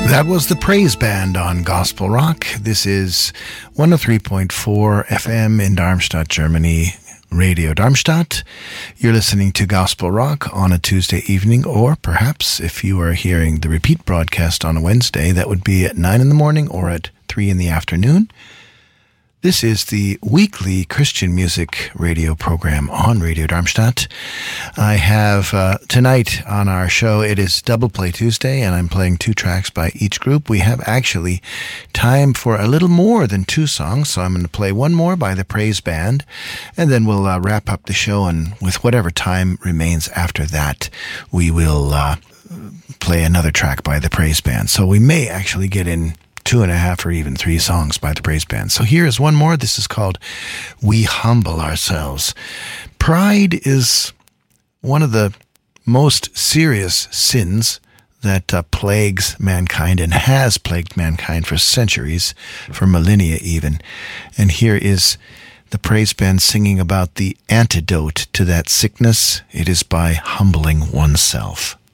That was the Praise Band on Gospel Rock. This is 103.4 FM in Darmstadt, Germany, Radio Darmstadt. You're listening to Gospel Rock on a Tuesday evening, or perhaps if you are hearing the repeat broadcast on a Wednesday, that would be at 9 in the morning or at 3 in the afternoon. This is the weekly Christian music radio program on Radio Darmstadt. I have tonight on our show, it is Double Play Tuesday, and I'm playing 2 tracks by each group. We have actually time for a little more than 2 songs, so I'm going to play one more by the Praise Band, and then we'll wrap up the show, and with whatever time remains after that, we will play another track by the Praise Band. So we may actually get in 2.5 or even 3 songs by the Praise Band. So here is one more. This is called We Humble Ourselves. Pride is one of the most serious sins that plagues mankind and has plagued mankind for centuries, for millennia even. And here is the Praise Band singing about the antidote to that sickness. It is by humbling oneself.